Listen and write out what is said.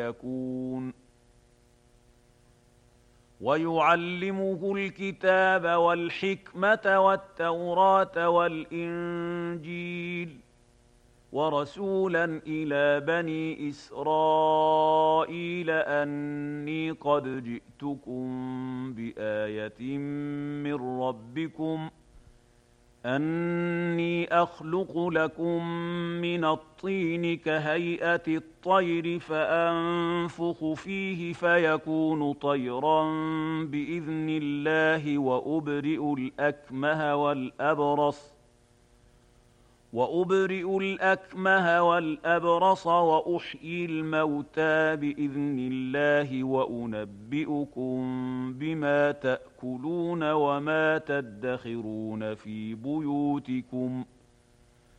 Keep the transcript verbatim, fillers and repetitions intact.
يكون ويعلمه الكتاب والحكمة والتوراة والإنجيل ورسولا إلى بني إسرائيل أني قد جئتكم بآية من ربكم أني أخلق لكم من الطين كهيئة الطير فأنفخ فيه فيكون طيرا بإذن الله وأبرئ الأكمه والأبرص وأبرئ الأكمه والأبرص وأحيي الموتى بإذن الله وأنبئكم بما تأكلون وما تدخرون في بيوتكم